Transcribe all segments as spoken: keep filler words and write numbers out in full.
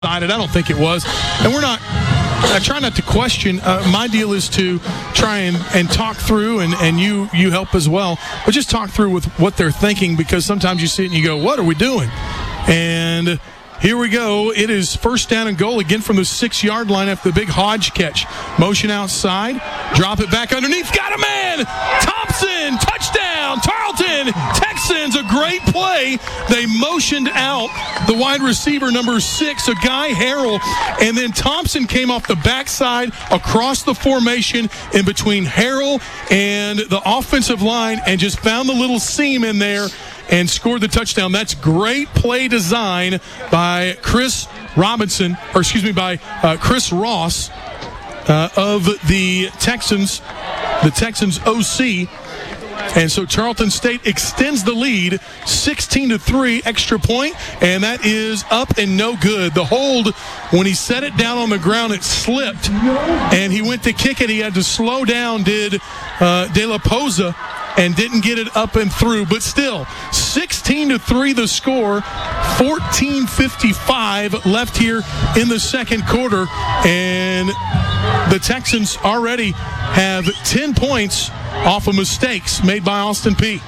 I don't think it was. And we're not, I try not to question. Uh, my deal is to try and, and talk through, and, and you, you help as well, but just talk through with what they're thinking, because sometimes you see it and you go, what are we doing? And here we go. It is first down and goal again from the six-yard line after the big Hodge catch. Motion outside. Drop it back underneath. Got a man. Thompson. Touchdown. Tarleton. Texans. A great play. They motioned out the wide receiver, number six, a Guy Harrell. And then Thompson came off the backside across the formation in between Harrell and the offensive line and just found the little seam in there and scored the touchdown. That's great play design by Chris Robinson, or excuse me, by uh, Chris Ross uh, of the Texans, the Texans O C. And so Tarleton State extends the lead sixteen to three, extra point, and that is up and no good. The hold, when he set it down on the ground, it slipped, and he went to kick it. He had to slow down, did uh, De La Poza, and didn't get it up and through. But still, sixteen to three the score, fourteen fifty-five left here in the second quarter, and the Texans already have ten points off of mistakes made by Austin Peay.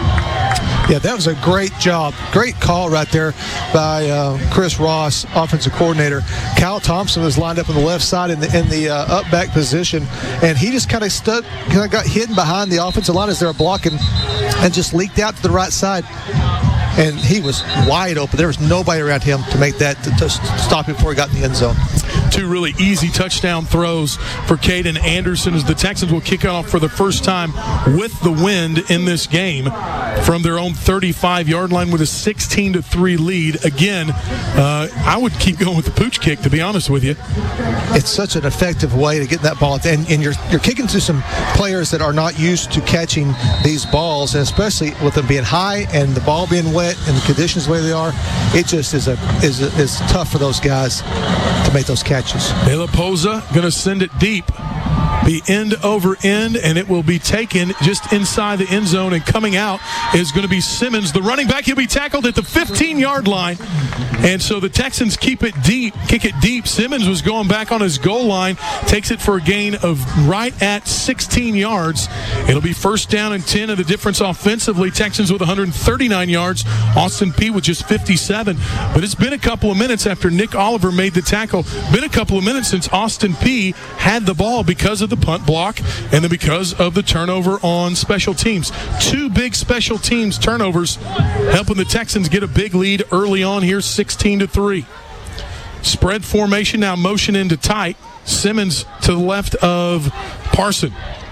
Yeah, that was a great job. Great call right there by uh, Chris Ross, offensive coordinator. Kyle Thompson was lined up on the left side in the in the uh, up back position, and he just kind of stood, kind of got hidden behind the offensive line as they were blocking, and just leaked out to the right side. And he was wide open. There was nobody around him to make that, to, to stop him before he got in the end zone. Two really easy touchdown throws for Caden Anderson as the Texans will kick it off for the first time with the wind in this game from their own thirty-five-yard line with a sixteen to three lead. Again, uh, I would keep going with the pooch kick, to be honest with you. It's such an effective way to get that ball. And, and you're, you're kicking to some players that are not used to catching these balls, and especially with them being high and the ball being wet and the conditions the way they are, it just is a is a, is tough for those guys to make those catches. De La Poza going to send it deep. Be end over end, and it will be taken just inside the end zone, and coming out is going to be Simmons, the running back. He'll be tackled at the fifteen-yard line, and so the Texans keep it deep, kick it deep. Simmons was going back on his goal line, takes it for a gain of right at sixteen yards. It'll be first down and ten, and the difference offensively, Texans with one hundred thirty-nine yards, Austin Peay with just fifty-seven. But it's been a couple of minutes after Nick Oliver made the tackle, been a couple of minutes since Austin Peay had the ball because of the punt block and then because of the turnover on special teams. Two big special teams turnovers helping the Texans get a big lead early on here, sixteen to three. Spread formation now, motion into tight. Simmons to the left of Parson.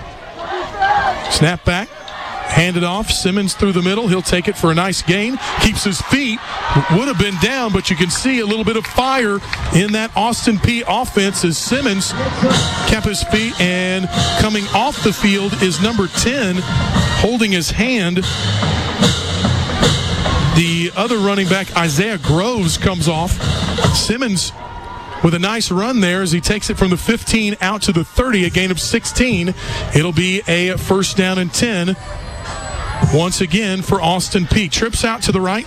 Snap back. Hand it off. Simmons through the middle. He'll take it for a nice gain. Keeps his feet. Would have been down, but you can see a little bit of fire in that Austin Peay offense as Simmons kept his feet. And coming off the field is number ten, holding his hand. The other running back, Isaiah Groves, comes off. Simmons with a nice run there as he takes it from the fifteen out to the thirty, a gain of sixteen. It'll be a first down and ten. Once again for Austin Peay. Trips out to the right.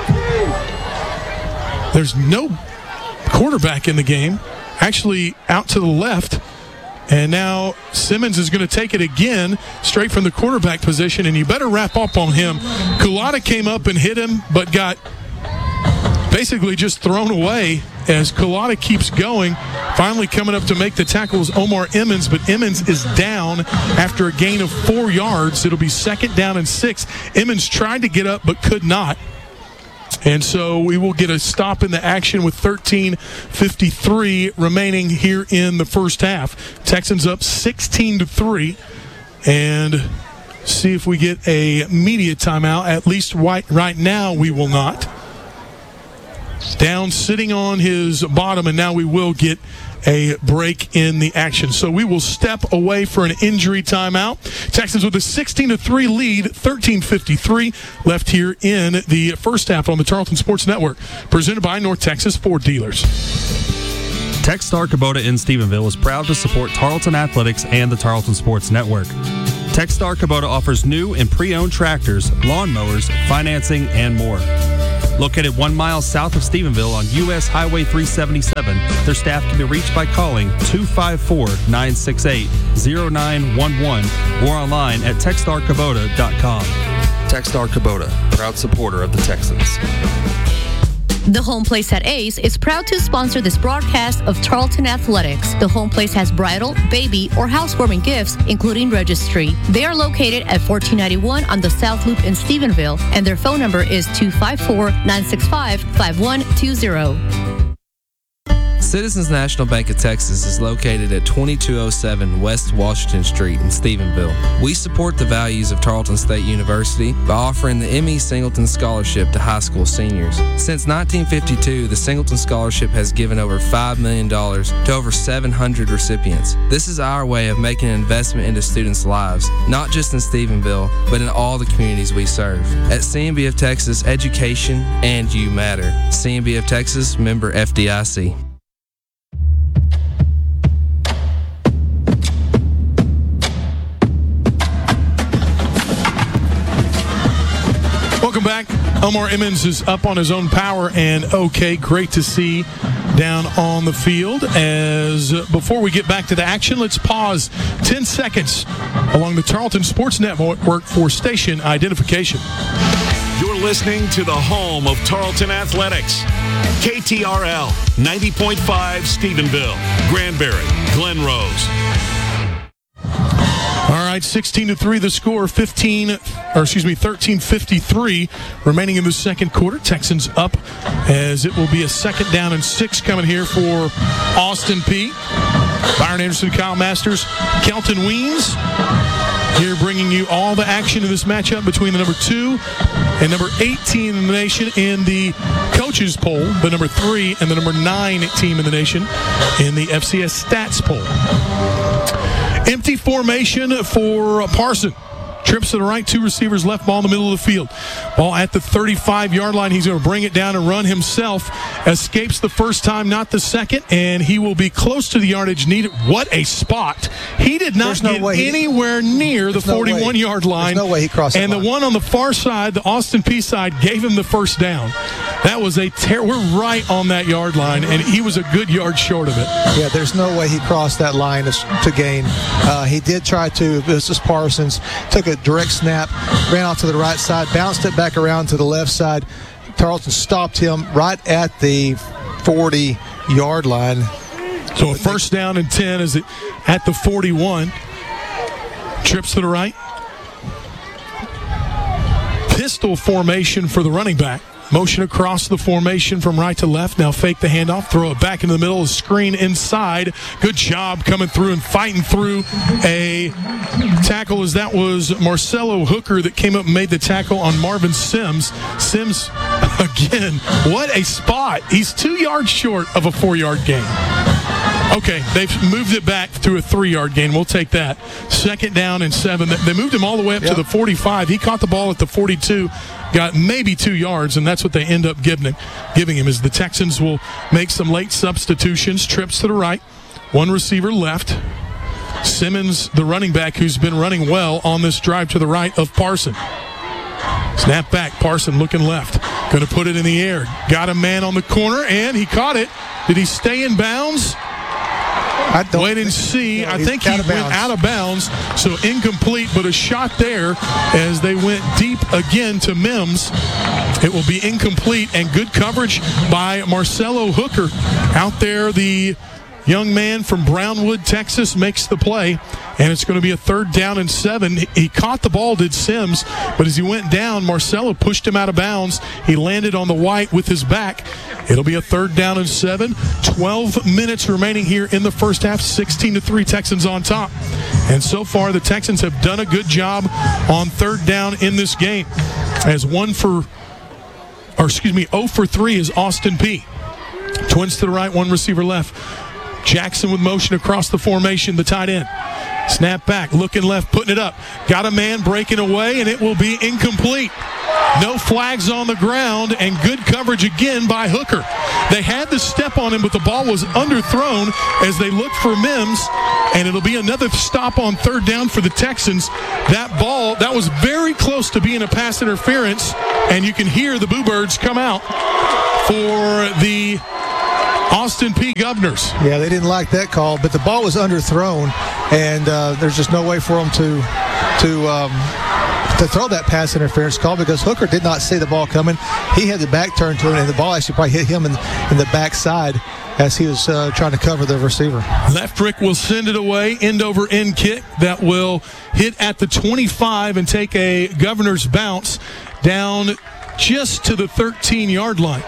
There's no quarterback in the game. Actually out to the left. And now Simmons is going to take it again straight from the quarterback position, and you better wrap up on him. Kulata came up and hit him, but got basically just thrown away as Kulata keeps going. Finally coming up to make the tackle is Omar Emmons, but Emmons is down after a gain of four yards. It'll be second down and six. Emmons tried to get up but could not. And so we will get a stop in the action with thirteen fifty-three remaining here in the first half. Texans up sixteen to three. And see if we get a media timeout. At least right, right now we will not. Down sitting on his bottom, and now we will get a break in the action. So we will step away for an injury timeout. Texans with a sixteen to three lead, thirteen fifty-three left here in the first half on the Tarleton Sports Network. Presented by North Texas Ford Dealers. Techstar Kubota in Stephenville is proud to support Tarleton Athletics and the Tarleton Sports Network. Techstar Kubota offers new and pre-owned tractors, lawnmowers, financing, and more. Located one mile south of Stephenville on U S Highway three seventy-seven, their staff can be reached by calling two five four, nine six eight, zero nine one one or online at Techstar Kubota dot com. Techstar Kubota, proud supporter of the Texans. The Home Place at Ace is proud to sponsor this broadcast of Tarleton Athletics. The Home Place has bridal, baby, or housewarming gifts, including registry. They are located at fourteen ninety-one on the South Loop in Stephenville, and their phone number is two five four, nine six five, five one two zero. Citizens National Bank of Texas is located at twenty-two oh seven West Washington Street in Stephenville. We support the values of Tarleton State University by offering the M E Singleton Scholarship to high school seniors. Since nineteen fifty-two, the Singleton Scholarship has given over five million dollars to over seven hundred recipients. This is our way of making an investment into students' lives, not just in Stephenville, but in all the communities we serve. At C N B F Texas, education and you matter. C N B F Texas, member F D I C. Welcome back. Omar Emmons is up on his own power, and okay, great to see down on the field. As uh, before we get back to the action, let's pause ten seconds along the Tarleton Sports Network for station identification. You're listening to the home of Tarleton Athletics. K T R L ninety point five Stephenville, Granbury, Glen Rose. All right, sixteen to three the score, fifteen, or excuse me, thirteen fifty-three remaining in the second quarter. Texans up as it will be a second down and six coming here for Austin Peay. Byron Anderson, Kyle Masters, Kelton Weems here bringing you all the action in this matchup between the number two and number eighteen in the nation in the coaches poll, the number three and the number nine team in the nation in the F C S stats poll. Empty formation for Parson. Trips to the right, two receivers left, ball in the middle of the field. Ball at the thirty-five-yard line. He's going to bring it down and run himself. Escapes the first time, not the second, and he will be close to the yardage needed. What a spot. He did not no get way. anywhere near the forty-one-yard line. There's no way he crossed that And line. the one on the far side, the Austin Peay side, gave him the first down. That was a ter- we're right on that yard line, and he was a good yard short of it. Yeah, there's no way he crossed that line to gain. Uh, he did try to. This is Parsons. Took a direct snap, ran out to the right side, bounced it back around to the left side. Tarleton stopped him right at the forty-yard line. So a first down and ten is it at the forty-one. Trips to the right. Pistol formation for the running back. Motion across the formation from right to left. Now fake the handoff, throw it back into the middle, screen inside. Good job coming through and fighting through a tackle, as that was Marcelo Hooker that came up and made the tackle on Marvin Sims. Sims, again, what a spot. He's two yards short of a four-yard gain. Okay, they've moved it back to a three-yard gain. We'll take that. Second down and seven. They moved him all the way up yep. to the forty-five. He caught the ball at the forty-two, got maybe two yards, and that's what they end up giving him. Giving him. As the Texans will make some late substitutions. Trips to the right. One receiver left. Simmons, the running back, who's been running well on this drive to the right of Parson. Snap back. Parson looking left. Going to put it in the air. Got a man on the corner, and he caught it. Did he stay in bounds? I don't Wait and think, see. yeah, I he's think he out of went bounds. out of bounds, so incomplete, but a shot there as they went deep again to Mims. It will be incomplete, and good coverage by Marcelo Hooker. Out there, the young man from Brownwood, Texas, makes the play, and it's going to be a third down and seven. He caught the ball, did Sims, but as he went down, Marcelo pushed him out of bounds. He landed on the white with his back. It'll be a third down and seven. twelve minutes remaining here in the first half. sixteen to three, Texans on top. And so far, the Texans have done a good job on third down in this game. As one for, or excuse me, zero for three is Austin Peay. Twins to the right, one receiver left. Jackson with motion across the formation, the tight end. Snap back, looking left, putting it up. Got a man breaking away, and it will be incomplete. No flags on the ground, and good coverage again by Hooker. They had the step on him, but the ball was underthrown as they looked for Mims, and it'll be another stop on third down for the Texans. That ball, that was very close to being a pass interference, and you can hear the Boo Birds come out for the Austin Peay Governors. Yeah, they didn't like that call, but the ball was underthrown, and uh, there's just no way for them to to um, to throw that pass interference call because Hooker did not see the ball coming. He had the back turned to him, and the ball actually probably hit him in, in the backside as he was uh, trying to cover the receiver. Leftrick will send it away, end over end kick that will hit at the twenty-five and take a Governor's bounce down just to the thirteen-yard line.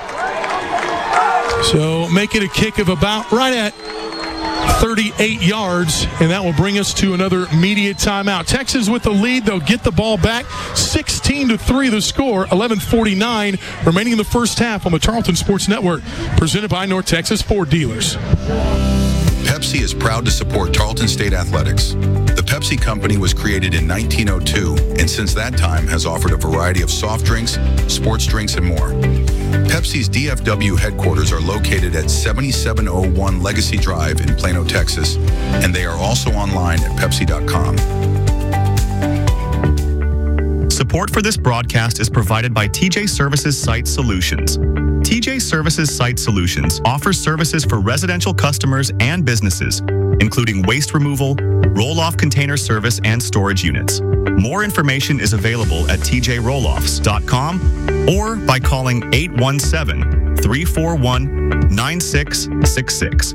So make it a kick of about right at thirty-eight yards, and that will bring us to another media timeout. Texas with the lead. They'll get the ball back. sixteen to three the score. eleven forty-nine remaining in the first half on the Tarleton Sports Network. Presented by North Texas Ford Dealers. Pepsi is proud to support Tarleton State Athletics. The Pepsi Company was created in nineteen oh two, and since that time has offered a variety of soft drinks, sports drinks, and more. Pepsi's D F W headquarters are located at seventy-seven oh one Legacy Drive in Plano, Texas, and they are also online at Pepsi dot com. Support for this broadcast is provided by T J Services Site Solutions. T J Services Site Solutions offers services for residential customers and businesses, including waste removal, roll-off container service, and storage units. More information is available at T J roll offs dot com or by calling eight one seven, three four one, nine six six six.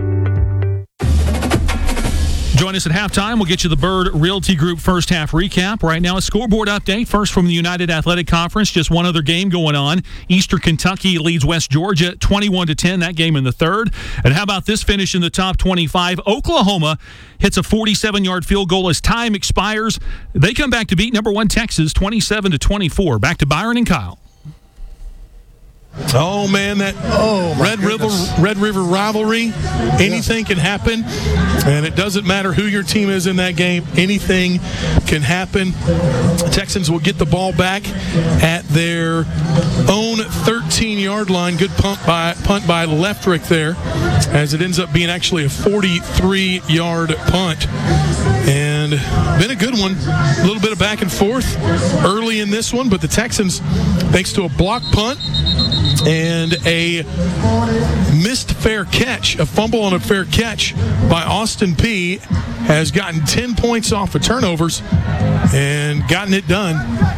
Join us at halftime. We'll get you the Bird Realty Group first half recap. Right now, a scoreboard update. First from the United Athletic Conference. Just one other game going on. Eastern Kentucky leads West Georgia twenty-one to ten. That game in the third. And how about this finish in the top twenty-five? Oklahoma hits a forty-seven-yard field goal as time expires. They come back to beat number one Texas twenty-seven to twenty-four. Back to Byron and Kyle. Oh man, that oh, Red River Red River rivalry. Anything can happen, and it doesn't matter who your team is in that game. Anything can happen. The Texans will get the ball back at their own thirteen-yard line. Good punt by punt by Leftrick there, as it ends up being actually a forty-three-yard punt. And been a good one. A little bit of back and forth early in this one, but the Texans, thanks to a block punt and a missed fair catch, a fumble on a fair catch by Austin Peay, has gotten ten points off of turnovers and gotten it done,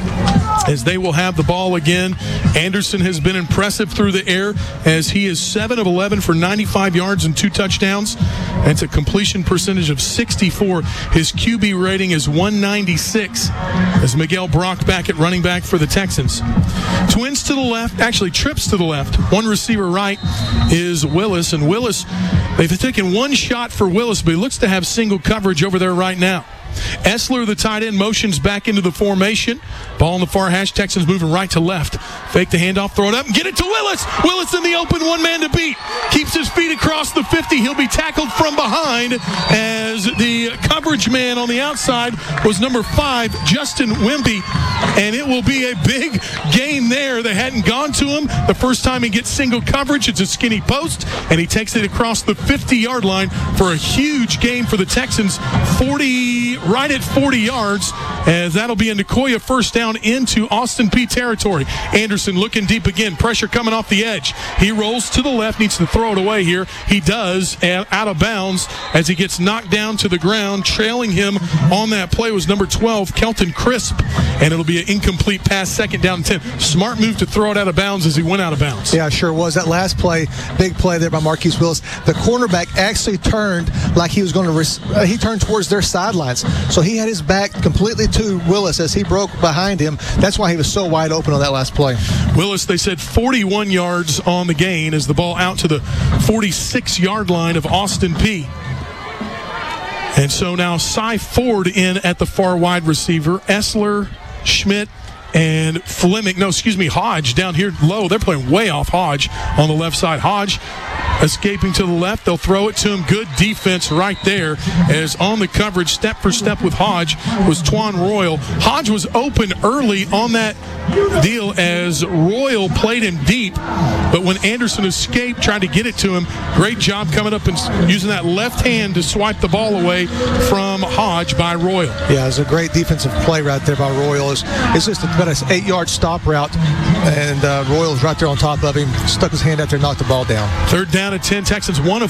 as they will have the ball again. Anderson has been impressive through the air, as he is seven of eleven for ninety-five yards and two touchdowns. That's a completion percentage of sixty-four. His Q B rating is one ninety-six, as Miguel Brock back at running back for the Texans. Twins to the left, actually trips to the left. One receiver right is Willis, and Willis, they've taken one shot for Willis, but he looks to have single coverage over there right now. Essler, the tight end, motions back into the formation. Ball on the far hash. Texans moving right to left. Fake the handoff, throw it up, and get it to Willis. Willis in the open, one man to beat. Keeps his feet across the fifty. He'll be tackled from behind, as the coverage man on the outside was number five, Justin Wimby. And it will be a big gain there. They hadn't gone to him. The first time he gets single coverage, it's a skinny post, and he takes it across the fifty-yard line for a huge gain for the Texans. forty right at forty yards, as that'll be a Nicoya first down into Austin Peay territory. Anderson looking deep again. Pressure coming off the edge. He rolls to the left, needs to throw it away here. He does, and out of bounds as he gets knocked down to the ground. Trailing him on that play was number twelve, Kelton Crisp, and it'll be an incomplete pass, second down and ten. Smart move to throw it out of bounds as he went out of bounds. Yeah, sure was. That last play, big play there by Marquise Willis. The cornerback actually turned like he was going to, res- uh, he turned towards their sidelines. So he had his back completely to Willis as he broke behind him. That's why he was so wide open on that last play. Willis, they said forty-one yards on the gain, as the ball out to the forty-six-yard line of Austin Peay. And so now Cy Ford in at the far wide receiver. Essler, Schmidt, and Fleming. No, excuse me, Hodge down here low. They're playing way off Hodge on the left side. Hodge escaping to the left. They'll throw it to him. Good defense right there, as on the coverage, step for step with Hodge, was Twan Royal. Hodge was open early on that deal as Royal played him deep, but when Anderson escaped, trying to get it to him, great job coming up and using that left hand to swipe the ball away from Hodge by Royal. Yeah, it's a great defensive play right there by Royal. It's, it's just about an eight-yard stop route, and uh, Royal's right there on top of him, stuck his hand out there, knocked the ball down. Third down at ten, Texans one of